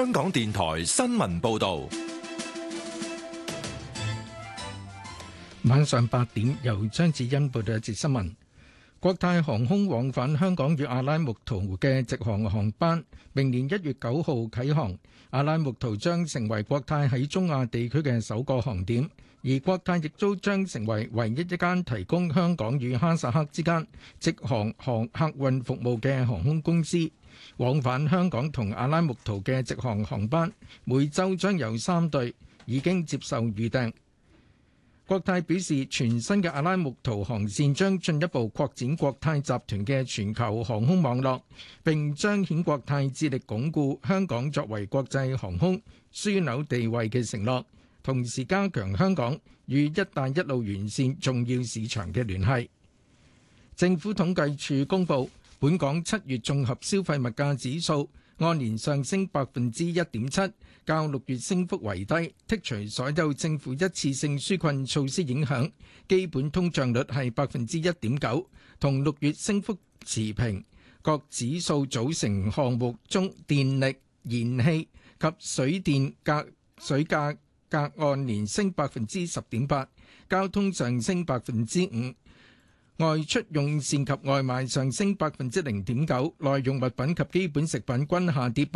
香港電台新聞報道。 晚上8點，由張子欣報道一節新聞。國泰航空往返香港與阿拉木圖嘅直航航班，明年1月9號啟航。阿拉木圖將成為國泰喺中亞地區嘅首個航點，而國泰亦都將成為唯一一間提供香港與哈薩克之間直航客運服務嘅航空公司。往返香港同阿拉木圖嘅直航航班，每週將有3對，已經接受預訂。國泰表示，全新嘅阿拉木圖航線將進一步擴展國泰集團嘅全球航空網絡，並彰顯國泰致力鞏固香港作為國際航空樞紐地位嘅承諾，同時加強香港與一帶一路沿線重要市場嘅聯繫。政府統計處公佈，本港7月綜合消費物價指數按年上升1.7%，較6月升幅為低。剔除所有政府一次性紓困措施影響，基本通脹率係1.9%，同6月升幅持平。各指數組成項目中，電力、燃氣及水電水價格按年升10.8%，交通上升5%。外出用膳及外賣上升0.9%，耐用物品及基本食品均下跌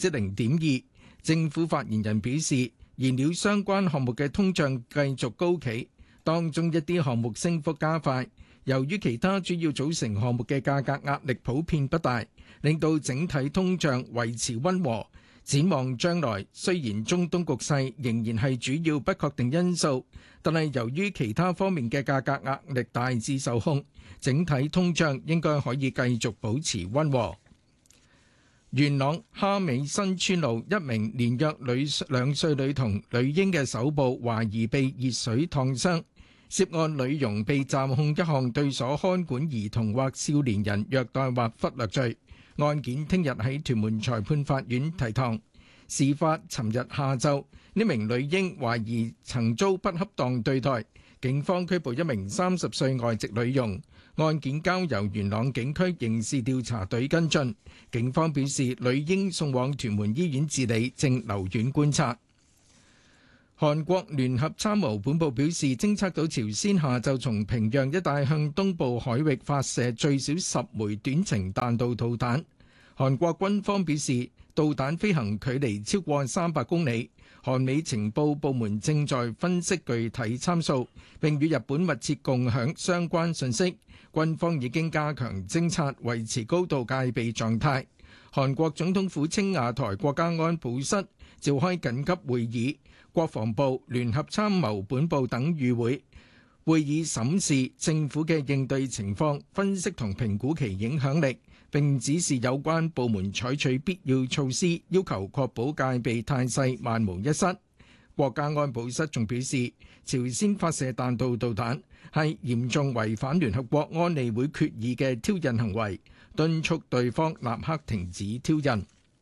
0.2%。政府發言人表示，燃料相關項目嘅通脹繼續高企，當中一啲項目升幅加快。由於其他主要組成項目嘅價格壓力普遍不大，令到整體通脹維持溫和。展望將來，雖然中東局勢仍然係主要不確定因素，但係由於其他方面嘅價格壓力大致受控，整體通脹應該可以繼續保持溫和。元朗蝦尾新村路一名年約2歲女童女嬰嘅手部懷疑被熱水燙傷，涉案女傭被暫控一項對所看管兒童或少年人虐待或忽略罪。案件聽日喺屯門裁判法院提堂。事發尋日下晝，呢名女嬰懷疑曾遭不恰當對待，警方拘捕一名30歲外籍女傭。案件交由元朗警區刑事調查隊跟進。警方表示，女嬰送往屯門醫院治理，正留院觀察。韓國聯合參謀本部表示，偵測到朝鮮下晝從平壤一帶向東部海域發射最少10枚短程彈道導彈。韓國軍方表示，導彈飛行距離超過300公里。韓美情報部門正在分析具體參數，並與日本密切共享相關信息。軍方已經加強偵察，維持高度戒備狀態。韓國總統府青瓦台國家安保室召開緊急會議，國防部、聯合參謀本部等與會。會議審視政府嘅應對情況，分析同評估其影響力，並指示有關部門採取必要措施，要求確保戒備態勢萬無一失。國家安保室仲表示，朝鮮發射彈道導彈係嚴重違反聯合國安理會決議嘅挑釁行為，敦促對方立刻停止挑釁。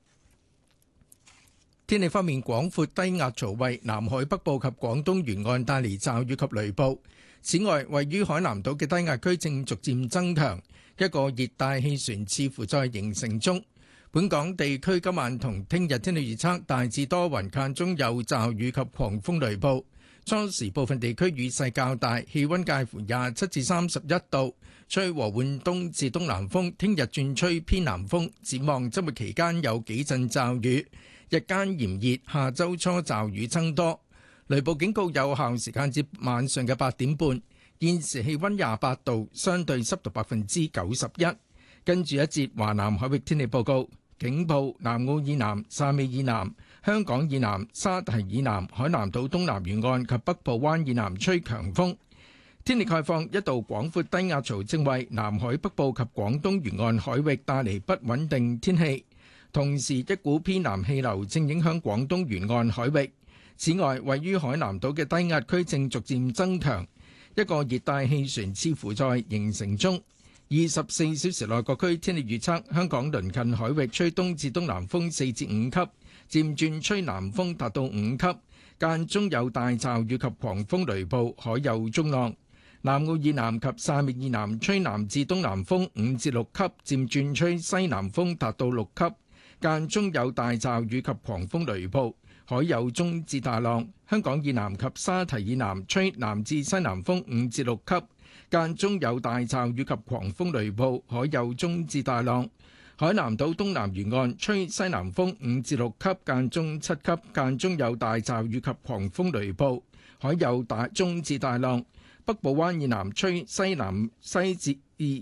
天氣方面，廣闊低壓槽為南海北部及廣東沿岸帶嚟驟雨及雷暴。此外，位於海南島嘅低壓區正逐漸增強，一個熱帶氣旋似乎在形成中。本港地區今晚同聽日天氣預測大致多雲，間中有驟雨及狂風雷暴。初時部分地區雨勢較大，氣溫介乎27至31度，吹和緩東至東南風。聽日轉吹偏南風。展望周末期間有幾陣驟雨，日間炎熱，下周初驟雨增多。雷暴警告有效時間至晚上嘅8點半。現時氣溫28度，相對濕度91%。跟住一節華南海域天氣報告。警報：南澳以南、汕尾以南、香港以南、沙堤以南、海南島東南沿岸及北部灣以南吹強風。天氣概況：一道廣闊低壓槽正為南海北部及廣東沿岸海域帶嚟不穩定天氣，同時一股偏南氣流正影響廣東沿岸海域。此外，位於海南島嘅低壓區正逐漸增強，一個熱帶氣旋似乎在形成中。24小時內各區天氣預測：香港鄰近海域吹東至東南風4至5級，漸轉吹南風達到5級，間中有大驟雨及狂風雷暴，海有中浪。南澳以南及汕尾以南吹南至東南風5至6級，漸轉吹西南風達到6級， 間中有大驟雨及狂風雷暴，海有中至大浪。香港以南及沙堤以南吹南至西南風5至6級，間中有大驟雨及狂風雷暴，海有中至大浪。海南島東南沿岸吹西南風5至6級，間中7級，間中有大驟雨及狂風雷暴，海有中至大浪。北部灣以南吹西南風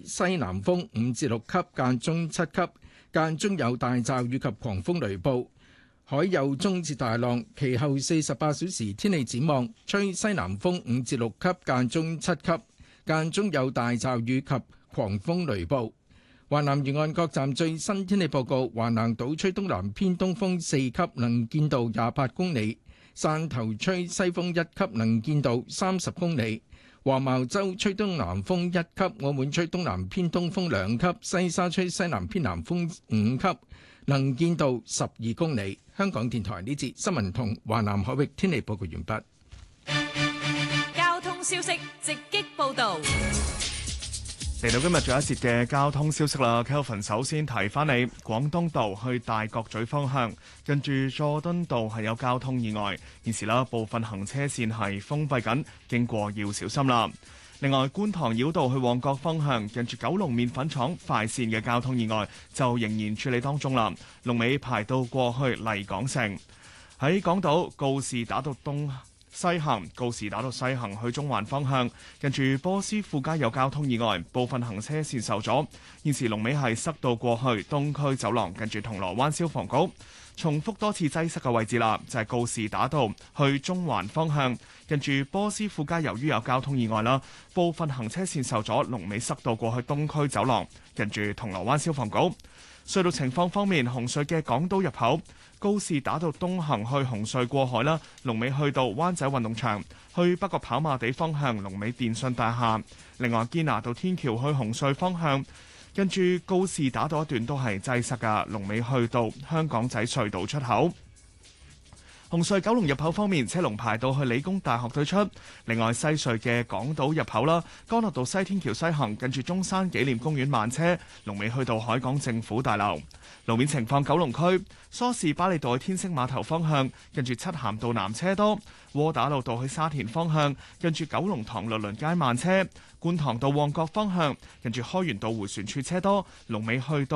5至6級，間中7級，間中有大驟雨及狂風雷暴，海有中至大浪。其後48小時天氣展望，吹西南風5至6級，間中7級，間中有大驟雨及狂風雷暴。華南沿岸各站最新天氣報告：華南島吹東南偏東風4級，能見度28公里；汕頭吹西風1級，能見度30公里；黃茅洲吹東南風1級，澳門吹東南偏東風2級，西沙吹西南偏南風5級，能見度12公里。香港電台呢節新聞同華南海域天氣報告完畢。 交通消息直擊報導。 嚟到今日最後一節嘅交通消息啦 ，Kelvin 首先提翻你，廣東道去大角咀方向，近住佐敦道係有交通意外，現時啦部分行車線係封閉緊，經過要小心啦。另外，觀塘繞道去旺角方向，近住九龍麵粉廠快線嘅交通意外就仍然處理當中啦，龍尾排到過去麗港城。喺港島告士打道西行，告士打道西行去中環方向，近住波斯富街有交通意外，部分行車線受阻。現時龍尾係塞到過去東區走廊，近住銅鑼灣消防局。重複多次擠塞嘅位置啦，就係告士打道去中環方向，近住波斯富街，由於有交通意外啦，部分行車線受阻，龍尾塞到過去東區走廊，近住銅鑼灣消防局。隧道情況方面，紅隧嘅港島入口告士打道東行去紅隧過海啦，龍尾去到灣仔運動場；去北角跑馬地方向，龍尾電訊大廈。另外堅拿道天橋去紅隧方向，跟住告士打道一段都係擠塞㗎，龍尾去到香港仔隧道出口。紅隧九龍入口方面，車龍排到去理工大學對出。另外西隧嘅港島入口啦，干諾道西天橋西行，近住中山紀念公園慢車，龍尾去到海港政府大樓。路面情況，九龍區梳士巴利道去天星碼頭方向，近住漆咸道南車多；窩打老道去沙田方向，近住九龍塘律倫街慢車；觀塘道旺角方向，近住開源道迴旋處車多，龍尾去到